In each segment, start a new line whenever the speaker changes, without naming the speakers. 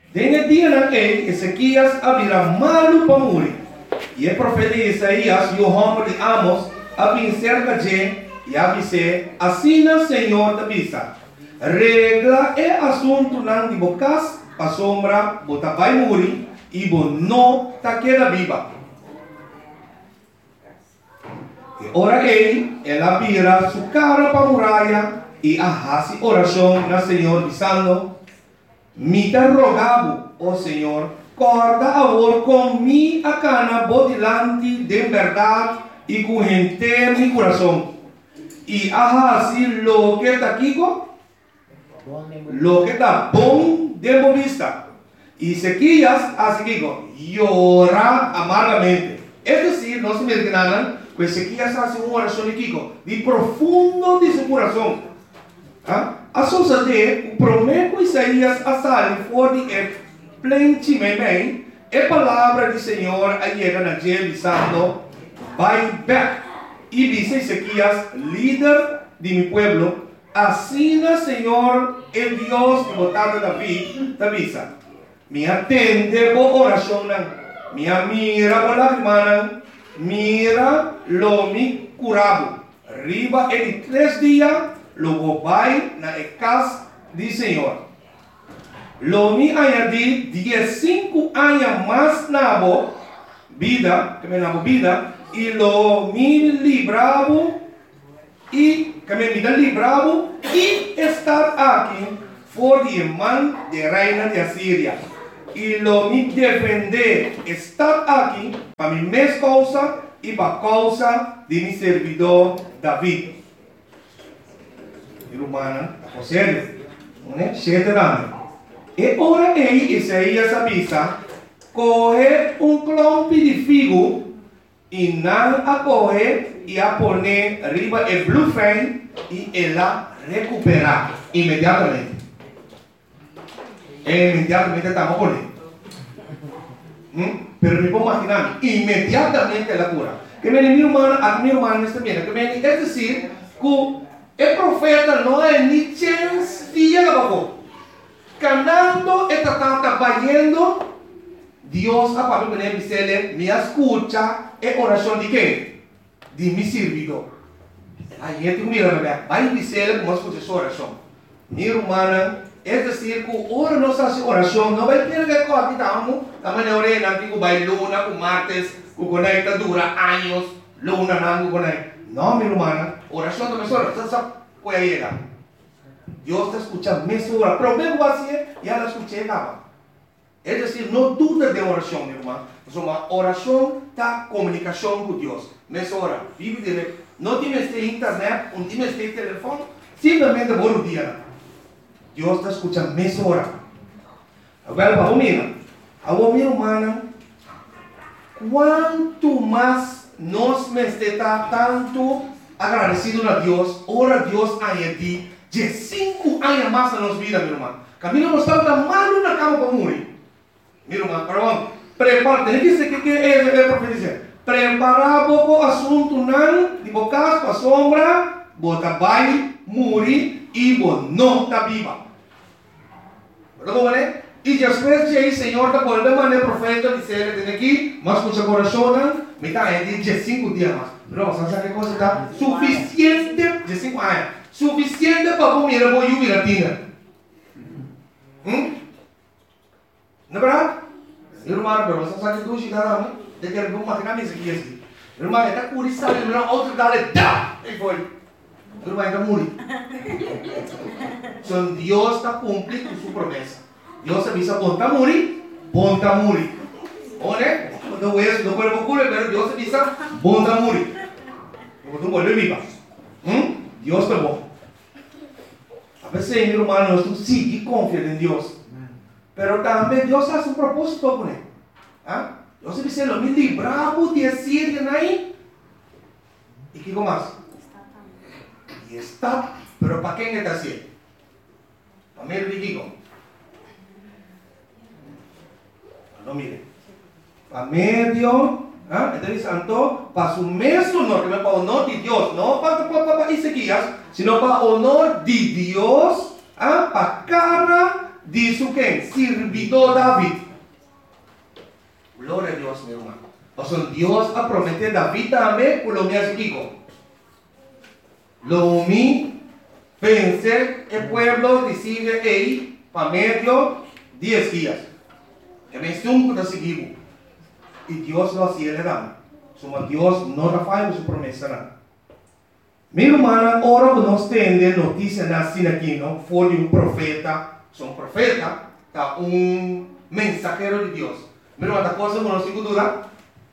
En el día en que Ezequías había malo para morir, y el profeta Isaías y el hombre de Amos habían cerca de y avisé, assim o Senhor te avisa, regla é assunto não de bocas, a sombra, bota vai morrer, e bo não ta queda viva. E ora ela vira sua cara para a muralha, e hace oração na Senhor, dizendo, me te rogavo, ó Senhor, corda agora com minha cana, bodilante de verdade, e com inteiro mi coração. E hace lo que está aqui, lo que está bom de vista. Y Ezequías hace que llora amargamente. Es decir, no se me entiendan, pues Ezequías hace una oración de profundo de su corazón. A sosa de prometo Isaías a salir fuera de plenty bem, a palavra do Senhor llega na dia dizendo, vai back. Y dice Ezequías, líder de mi pueblo, así el Señor, el Dios de votar de David, te avisa. Me atende por oración, me mira por la hermana, mira lo mi curado. Arriba en 3 días, lo voy na casa del Señor. Lo mi añadí 15 años más na vida, que me nabo vida, y lo mi libravo y que me vida libravo y estar aquí por el man de reina de Asiria. Y lo mi defender estar aquí para mi mes causa y para causa de mi servidor David. Y romana, a serio, ¿no? 7 años. E ora Isaías avisa, coge un clompe de figo y não a coger y a poner arriba el blue frame y ela recuperar inmediatamente. Inmediatamente estamos poniendo. Pero me puedo imaginar, inmediatamente la cura. Que me mi hermano está bien. Es decir, que el profeta no hay ni chance de llegar abajo. Cantando, está trabajando. Dios a Pablo me dice, me escucha en oración de qué? De mi servidor. Ahí es que mira, va a decir cómo escucha su oración. Mi hermana, es decir, que ahora no se hace oración, no va a tener que cohabitamos, también orena, que va a luna, con martes, que conecta dura años, luna, nango, conecta. No, mi hermana, oración no me sola, se puede llegar. Dios te escucha, me sola, pero me voy a hacer, ya la escuché, acaba. Es decir, no dudes de oración, mi hermano. Uma oração está comunicação com Deus. Nessa hora, vive direto. Não tienes internet, não tienes telefone, simplesmente por um dia. Deus está escutando nessa hora. Agora, para mim, minha irmã, quanto mais nós me está tanto agradecido a Deus, ora Deus añade de 5 anos mais na nossa vida, minha irmã. Camino não está mal na cama para morrer. Minha irmã, perdão. Prepara, tem que ser que é profecia. Preparar pouco assunto não, de bocas para sombra, bota vai, morrer e não está viva. Perdão, né? E depois de aí, Senhor, da volta maneira profeta dizer, tem aqui, mas com seu coração, me está de 5 dias mais. Não, sabe que coisa está suficiente de 5 anos, suficiente para comer a boia latina. Não é verdade? Irmão, pero você sabe que tu chega lá, de que ele vai matar nesse aqui assim. Irmão, está curioso, ele não outro dá-lhe dá, e foi. Irmão, ainda morre. Então Deus está cumprindo sua promessa. Deus avisa, bom está morrer. Olha, quando o ex do corpo cura, pero Deus avisa, bom está morrer. Quando tu volve viva. Deus está bom. A veces, irmão, nós sim confiamos em Deus. Pero también Dios hace un propósito con él. Dios dice, lo me libramos de Asiria ahí. ¿Y qué más? Y está. Pero ¿para quién está haciendo? Para mí el digo. No mire. Para medio. Entonces santo. Para su mesmo honor. Que no para honor de Dios. No para Ezequías. Sino para honor de Dios. Para cara dice que sirvió David. Gloria a Dios, mi hermano. O sea, Dios ha prometido a David también por lo que hace Kiko. Lo mi pensé el pueblo decide ahí para medio 10 días. Que me estuvo de seguir. Y Dios lo hacía le dan. Somos Dios no falla su promesa. ¿No? Mi hermana, ahora nos tiene noticias así aquí, ¿no? Fue de un profeta. Son profeta, está un mensajero de Dios. Mi hermana, cosa no tengo duda.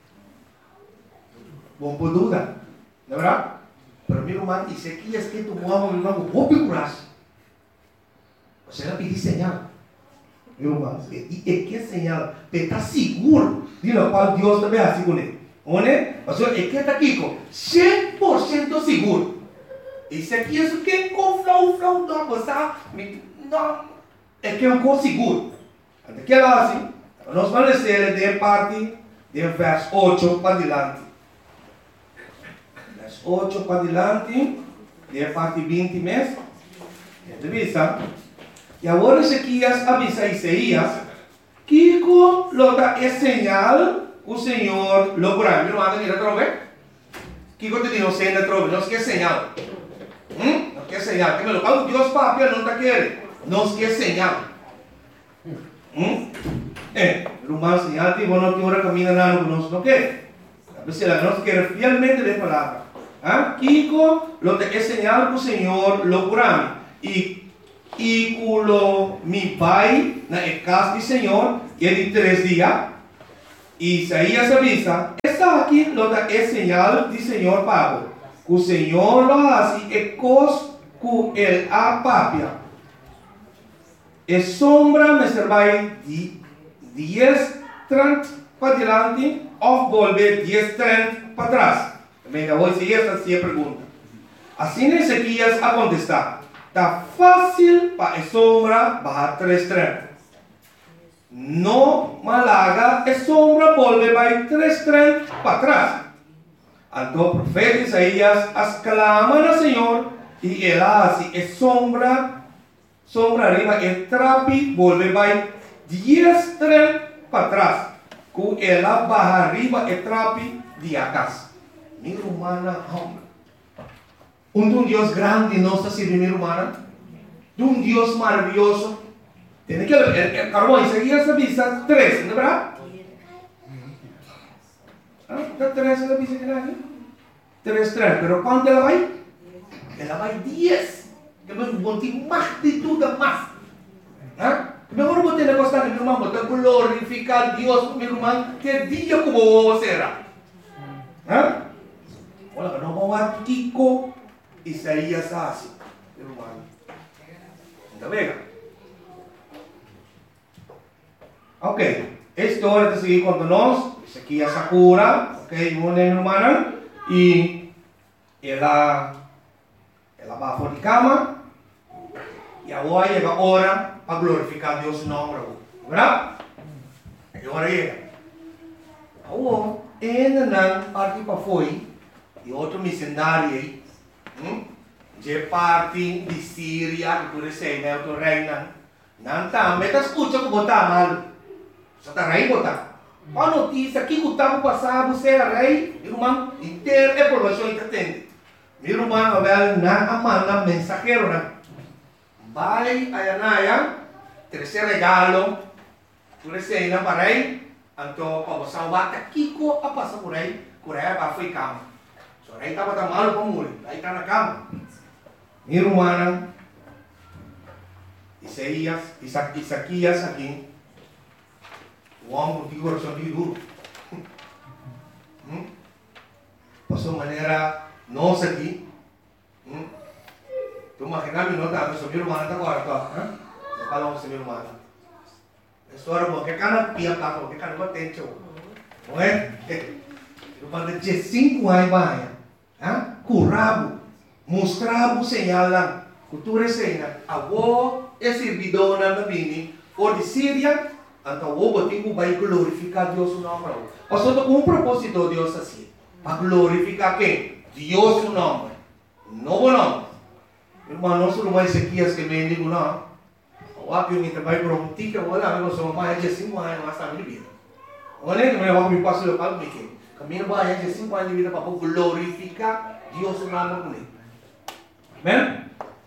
Vos por duda, ¿de verdad? Pero mi hermano, dice aquí es que tu mamá, mi hermano, vos picuras. O sea, le pedí señal. Mi hermano, y qué señal, te está seguro de lo cual Dios te ve así con él. O sea, es que está aquí con 100% seguro. Y si aquí es que con flow, no, pues, no, es que es un cosa seguro. Antes que lo hace, nos van a decir de parte del verso 8 para adelante. Verso 8 para adelante, de parte 20 meses. De vista. Y ahora Ezequias avisa a Isaías que lo da es señal o Señor lo curará. Mira, manda mira otra vez. Que te digo, señal otra vez, no es que señal. No es que señal. Que me lo pago Dios papi, no te quiere. No es que señal. Rumano señal que vos no te ahora camina nada, no quiere. A veces la no quiere fielmente de palabra. Kiko lo da es señal o Señor lo curará. Y culo mi pai na casa do Senhor e de 3 días. Isaías avisa, está aqui lo da é señal do Senhor Pablo. O Senhor lo hace e cos cu el apapia. E sombra me servai de 10:30 para diante ou volver 10:30 para trás. Venga, hoje esta é a pergunta. Assim Ezequias a contestar. Está fácil para a sombra bajar 3:30. No malaga, a sombra vuelve para 3:30 para atrás. Então o profeta Isaías exclama al Señor y él hace a sombra arriba, el trapi vuelve para 10:30 para atrás. Com ela baja arriba, el trapi de acá. Mi hermana, hombre. Un Dios grande no está sirviendo, hermana. De un Dios maravilloso. Tiene que ver, el carbón Isaías avisa 3, ¿no es verdad? ¿Está 3 la avisa que hay? 3:30, pero ¿cuánto ela vai? Ela vai 10. Que me bote más de tudo más. Mejor bote la cosa que mi hermano, bote glorificar a Dios, mi hermano, que día como será. Olha, não vamos a Kiko. Isaías hace, hermano. ¿Está bien? Ok, esta hora de seguir contándonos, Ezequias Sakura, ok, una hermana, y ella va por la cama, y ahora llega la hora para glorificar a Dios su nombre, ¿verdad? Y ahora llega. Ahora, ella parte para foi, y otro missionario, de parte de Síria, que tu sei, né, o reina. Não tá, mas tá escuta que botar mal. Só tá rei botar. A notícia que o tempo passado você é rei, irmão, inteiro é provação que atende. Meu irmão, Abel, na manda mensageiro, né? Vai a Anaya, terceiro regalo, tu sei, né, para rei. Então, para você bata Kiko a passar por aí, para foi cama. Só rei tava tão malo para morrer, aí tá na cama. Mi hermana, Isaías aquí, Juan contigo corazón de duro. Por su manera, no sé aquí. Tú imaginas mi nota, mi hermana está guardada, no calamos mi hermana. Esto ahora porque cada pia plata, porque cada no techo. ¿No es? Pero de 5 años vaya, currabo. Mostrar o señal, cultura señal, a vos é servidora da bini, ou de Síria, então vos vai glorificar Deus o nome. Pastor, com um propósito Deus assim, para glorificar quem? Deus o nome, não o nome. Irmão, não só mais Ezequias que me digo não. O aqui eu vai para um tica, vou lá, eu sou mais de 5 anos, mas está minha vida. Olha que eu vou me passar o local, porque caminho mais de 5 anos de vida para glorificar Deus no nome com ele. Amém?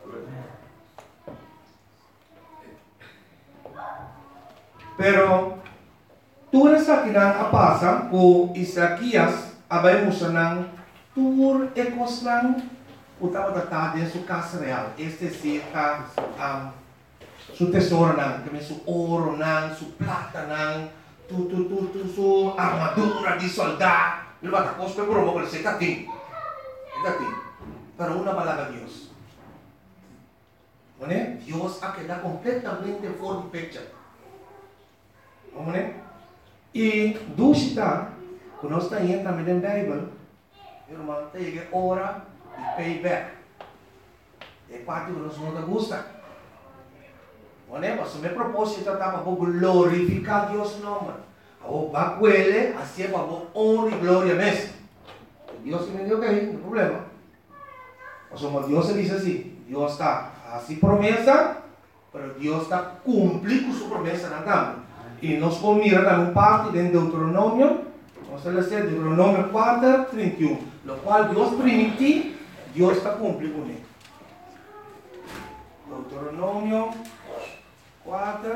Pero toda essa que não passa com Isaías, abrimos não tur ecos não o tava da de sua casa real. Este se tá su tesouro não, que su ouro não, su plata não, su armadura de soldado. Ele vai estar com os pebros, vou dizer, está tem. Pero una palabra Dios. ¿Vale? Dios ha quedado completamente fuera de picture. ¿Vale? Y dusita, cuando está en también en la Biblia, hermano, te llega hora de payback. Es parte que nos gusta. ¿Vale? Pues mi propósito está para glorificar a Dios nombre. O va a cuele, así para honra y gloria mes. Dios me dijo que no hay problema. O sea, como Dios se dice así, Dios está así promesa, pero Dios está cumpliendo su promesa también. Y nos mira también parte de Deuteronomio, vamos a leer Deuteronomio 4, 31, lo cual Dios permite, Dios está cumpliendo con él. Deuteronomio 4,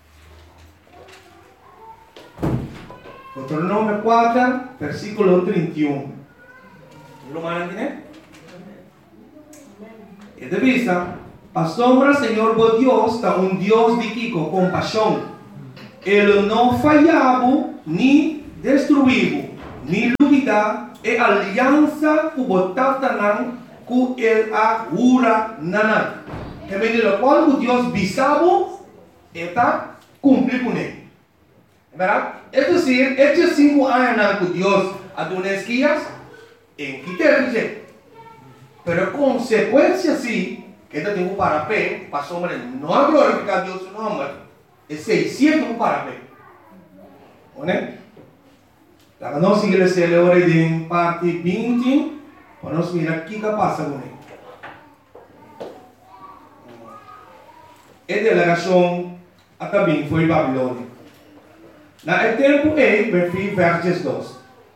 Deuteronomio 4, versículo 31. ¿Lo van a entender? Y de vista, asombra Señor vos Dios, está un Dios de Kiko, compasión. Él no fallaba, ni destruivo, ni lubida, e alianza kubotatanan, ku el ahura nanan. Que me dice lo cual Dios visabo, está cumplir con él. ¿Verdad? Es decir, estos 5 años que Dios ha dado esquías, en quitar, pero consecuencia sí, que este tiempo para P, pasó no a glorificar a Dios su nombre, es 600 para P. ¿Vale? La que no sigue la celebra en parte 20, vamos a mirar qué pasa con él. Esta delegación hasta bien fue Babilonia. Na el tempo versos 2.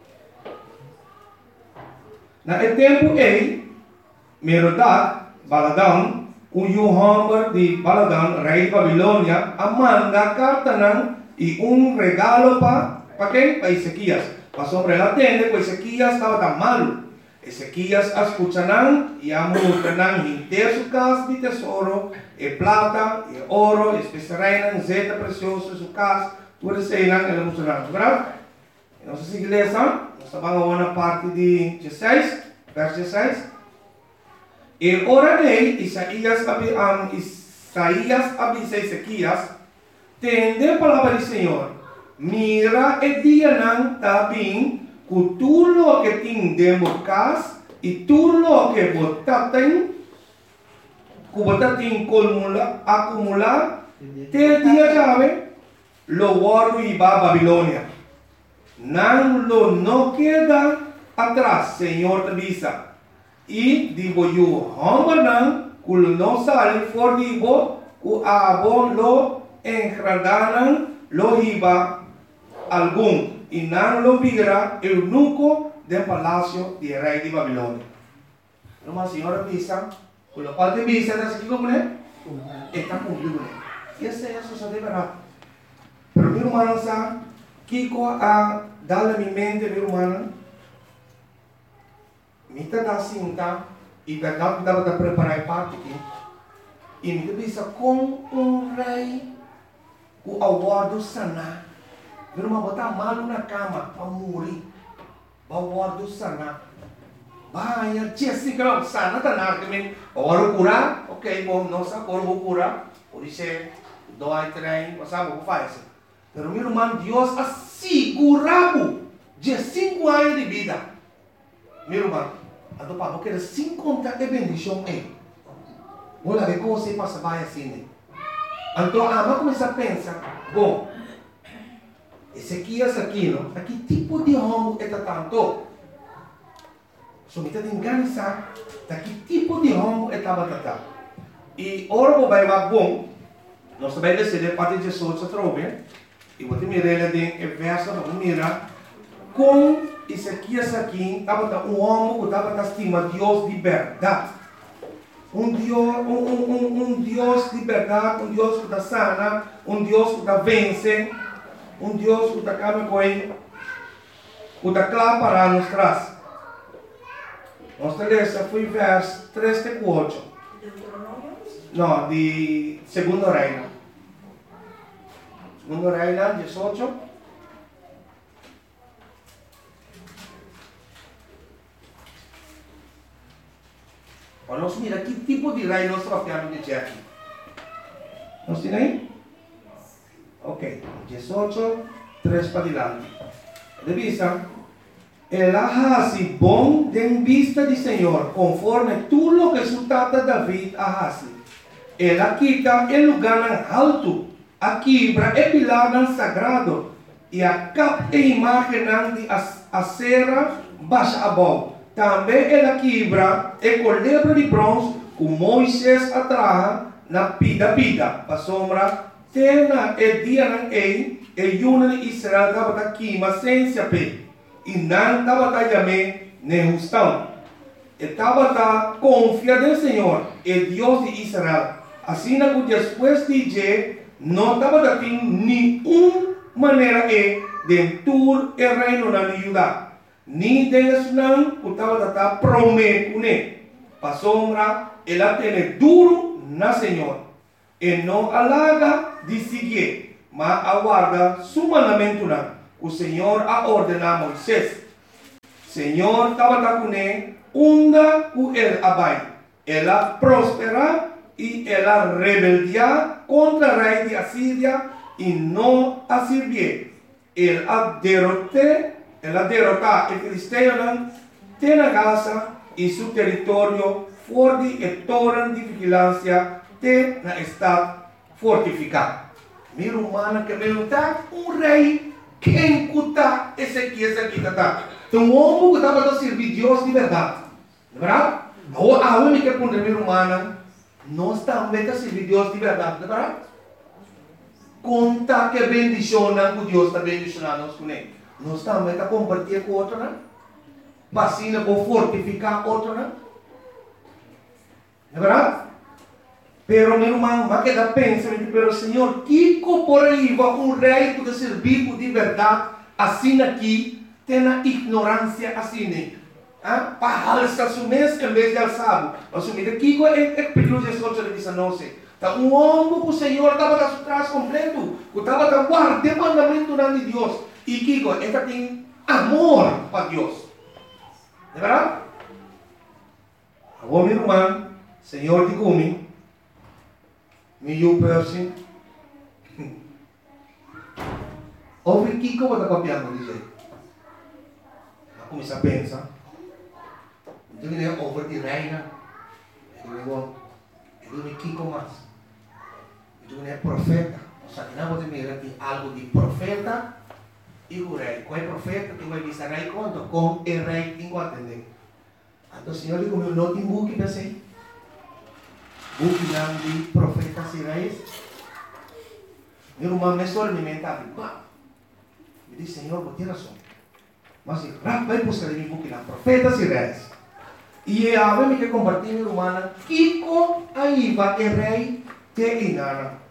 Na el tempo Merodach, Baladan, cuyo hombre de Baladan, rey de Babilonia, manda carta y un regalo para qué? Para Ezequías. Para sobre la tienda, pues Ezequías estaba tan malo. Ezequías escucharán y amortarán inteiro su casa de tesoro, e plata, e oro, especiarán, zeta precioso su casa. Tudo isso aí é emocionante, verdade? Nossa igreja, nós estamos na parte de 16, verso 16. E orarei, Isaías avisa Ezequias, tende a palavra do Senhor, mira e dia também, que tudo que tem dentro casa, e tudo que você tem acumular, te dia chave, lo guardo y va a Babilonia. No queda atrás, Señor te avisa. Y digo yo, hombre no sale por digo, que abo lo enredaran, lo iba algún, y no lo viera eunuco del palacio del rey de Babilonia. Pero Señor avisa, con lo cual te avisa, ¿estás aquí con él? Está cumplido. Y ese es eso de verdad. Pero mi hermano, Kiko a darle a mi mente, mi hermano, me da cinta y verdad que dava preparar parte aqui. E me diz com rei, o aguardo sanar. Meu irmão, botar mal na cama para morrer. O aguardo sanar. Vai, tia, assim, claro, sana tá na também. Agora curar, ok, bom, não sabe agora vou curar. Por isso, dói, trem, você sabe o que faz. Pero meu irmão, Deus assegurou de 5 anos de vida. Meu irmão, a do papo quer 50 de bendição aí. Olha, ver como você passa vai assim. Então, a mãe começa a pensar, bom, Ezequias aqui, não? Que tipo de homem é tanto? So, me está enganando, que tipo de homem é tanto? E ora, vai bom, Nós também decidimos parte 18 trove. E vou te mirar ele em verso, vamos mirar. Com Ezequias aqui, estava um homem que estava estima Deus de verdade. Um Deus de verdade, um Deus que está sana, um Deus que está vence, um Deus que está caminhando com ele, que está claro para nos traz. Nossa lista foi verso 3 e 4. Não, de Segundo Reino. Segundo Reino, 18. Nós mira que tipo de reino nós estamos falando de aqui. Nós temos aí? Ok, 18, 3 para diante. De vista, el hace bom de vista del Señor, conforme tú lo que resultata David hace. Él quita el lugar alto, a quebra el pilar sagrado, e a capa e imagen de acera baixa abaixo. Também ela quebra e colebra de bronze que Moisés atraja na pida para sombra tena e dia não e yuna de Israel estava aqui mas sem saber e não estava também nem justão estava confiado no Senhor e Deus de Israel assim que depois de je não estava tendo nenhuma maneira de tur e reino na Judá ni deles não estava prometo né para sombra ela tem duro na Senhor e não alaga de seguir mas aguarda su mandamento não o Senhor a ordenar a Moisés Senhor estava com ele onda com ele abai ela prospera e ela rebeldia contra o rei de Assíria e não a servir ela derrotar o filisteu tem a Gaza e seu território forte e torre de vigilância tem na estado fortificado. Meu humano que perguntar rei quem cuta Ezequias aqui tá. Então o homem que estava a servir Deus de verdade, verdade? A única pergunta meu humano nós também a servir Deus de verdade, verdade? Conta que bendicionam que Deus está bendicionando nós com ele. Nós também a compartilhar com outro, né? Vacina para fortificar outro, né? É verdade? Pero meu irmão, vai quedar pensando, pero Senhor, que por aí vai rei que servir de verdade, assim aqui, tem a ignorância assim, né? Para alçar o mês em vez de alçar. Assumir aqui é período de 19. Então, homem que o Senhor estava atrás completo, que estava guardando o mandamento de Deus. E Kiko, esta tem amor para Deus. É verdade? Agora, meu irmão, Senhor de Gumi, meu person, ouve Kiko, vai estar copiando, diz aí. Começa a pensar. Então, ele é over de reina. Ele é Kiko mais. Então, ele é profeta. Nós sabemos que ele tem algo de profeta. E o rei, qual é o profeta que vai dizer rei quanto? Com o rei tem que atender. Então o Senhor digo, não tem book para ser. Book não de profetas e reis. Meu irmão, me só alimentava. Me disse, Senhor, vou ter razão. Mas vai buscar em book não, profetas e reis. E a ver me que compartilhar, meu irmão, Kiko aí vai o rei te inana.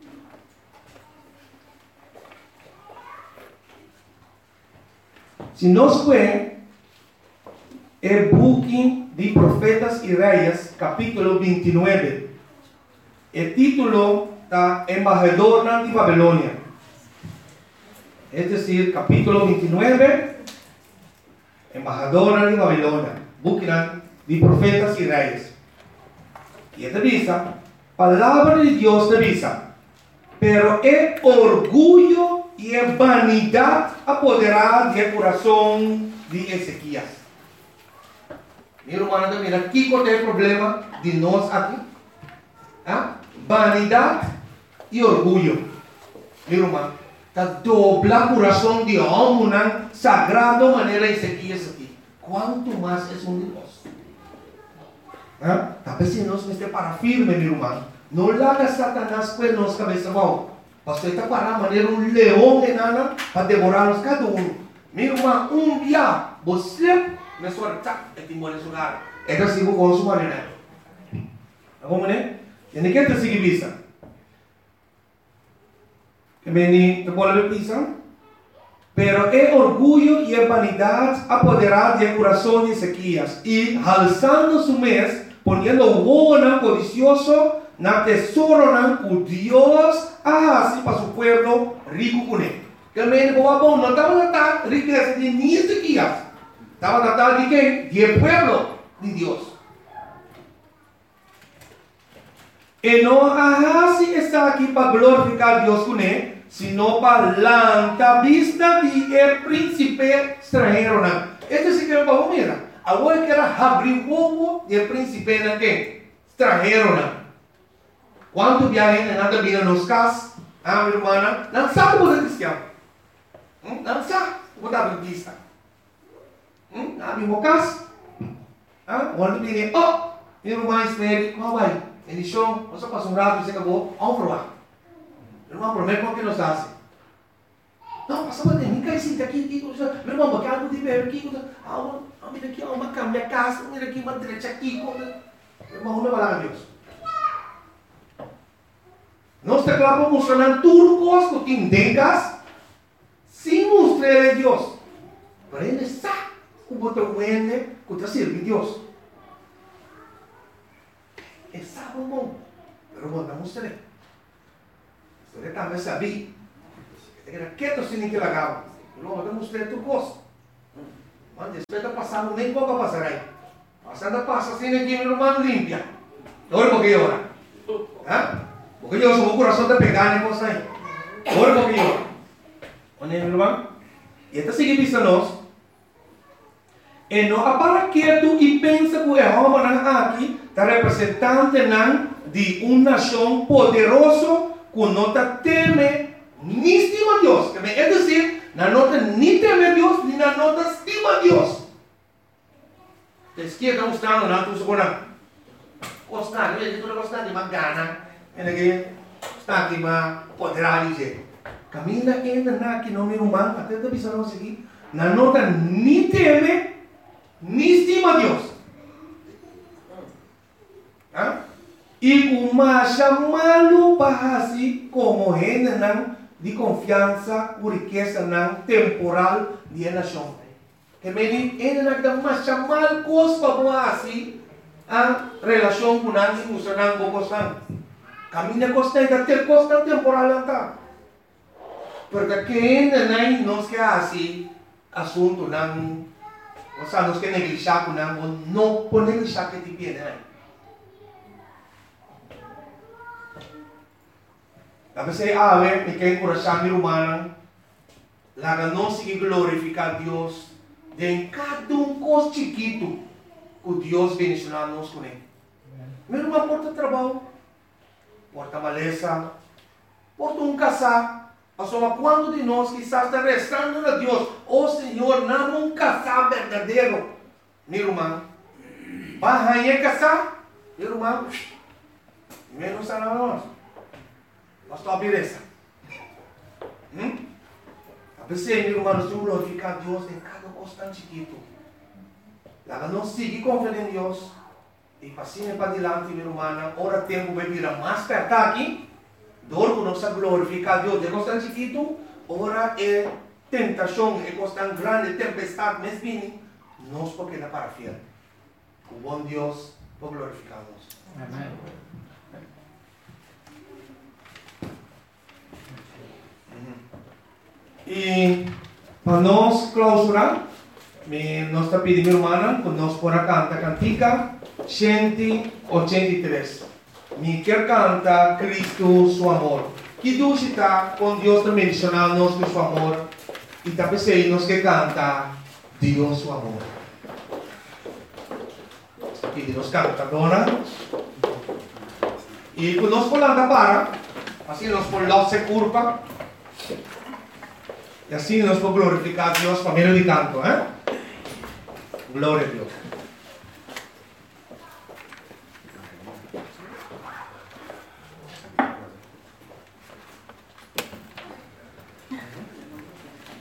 Se nós vemos o book de Profetas e Reis, capítulo 29, o título está Embajador de Babilônia. É decir, capítulo 29, Embajador de Babilônia, book de Profetas e Reis. E esta vista, palavra de Deus de vista, pero é orgulho e a vanidade apoderada do coração de Ezequias. Meu irmão, mira, aqui qual é o problema de nós aqui? Vanidade e orgulho. Meu irmão, está dobla o coração de homem sagrado maneira Ezequias aqui. Quanto mais é um de nós? Talvez se nós não esteja para firme, meu irmão, No la haga Satanás pues nos cabeza bajo. Pastor está para manera un león en Ana para devorarnos cada uno. Mira, un día, vos slip, me suelta, el timón en su lugar. Esto sigo con su manera. ¿Cómo es? Tiene que te seguir vista. Que me te vuelve pisa. Pero el orgullo y la vanidad apoderaron del corazón de Ezequías y alzando su mes, poniendo buena, codicioso, na tesoro que Dios hace para su pueblo rico con él. Que me dijo, no estaba tratando de riqueza de ni Ezequías, estaba tratando de qué? De pueblo de Dios. Y no así está aquí para glorificar a Dios con él, sino para la vista del príncipe extranjero. Este sí que me va a mirar. Ahora que era abrir huevo del príncipe extranjero. ¿Cuántos viajes en anda vida nos cas? Mi hermana, no sabe por el cristiano. No sabe por la vista. No mi mocas. Cuando viene, mi hermana espera, ¿cómo va? En el show, você passa rato e você acabou, vamos provar. Eu não prometo como que nos hace. Não, passava de mim, cai aqui, meu irmão, porque algo de ver aqui, mira aqui, uma cama, minha casa, mira aqui, uma direita aqui, meu irmão, não vai lá, Deus. Nós te claro mostrando tudo coisa que tengas, sem mostrar a Deus. Para ele sabe o botão que te sirve a Deus. Estava bom, mas não mostrei. Você também sabia. Era quieto sem que lagava. Não mostrei tudo coisa. Mas depois de passar, nem pouco passar aí. Passando passa sem que meu irmão limpia. Agora porque eu ora. Porque eu sou o coração de pegar nem coisa aí. Agora porque eu ora. Onde meu irmão? E até seguir vista nós. E não para quieto e pensa que o Jeová aqui está representante de uma nação poderosa que não teme ni estima a Deus. É dizer, não nem teme a Deus, nem não estima a Deus. A esquerda está mostrando, não estou segurando. Gostar, eu estou gostando de uma gana. Está aqui uma poderada dizer. Camila ainda aqui no meu irmão, até está pensando aqui, não nem teme, nem estima a Deus. E uma chamá-lo para assim como gente de confiança, por riqueza temporal de nação. Que me diz, ele não dá chamar coisas para assim a relação com a discussão com você. Caminha constante, ter coisa temporal está. Porque quem não quer assim assunto não, ou seja, não quer negligenciar com não pode negligenciar que te pede. A veces, me queda encorajar mi humana, la ganancia y glorificar a Dios de cada cosa chiquito que Dios bendicionarnos con él. Mira uma porta trabalho, porta maleza, porta casar. Só quando de nós quizás está restando a Deus, Senhor, não casar verdadeiro. Meu irmão, vai casar, meu irmão, menos a nós. Pastor, beleza. A pessoa, meu irmão, nós temos que glorificar a Deus em cada coisa tão chiquito. Lá não seguir confiando em Deus. E passinho para adiante, meu irmão, ora tempo vai virar mais perto aqui. Dor que nós glorificar a Deus de coisa tão chiquito. Ora é tentação, é coisa tão grande, tempestade, mas vem. Nós porque é para fiel. O bom Deus por glorificar a Deus. Amém. E para nós clausurar, nós está pedindo, irmã, que nós podemos cantar cantica 183. Me quer cantar Cristo, seu amor. Que Deus está com Deus também mencionando nós com seu amor. E também sei nós que canta Deus, seu amor. E nós canta, dona. E quando nós podemos para, assim nós podemos se curva. E assim nós podemos glorificar a Deus por meio de canto, Glória a Deus.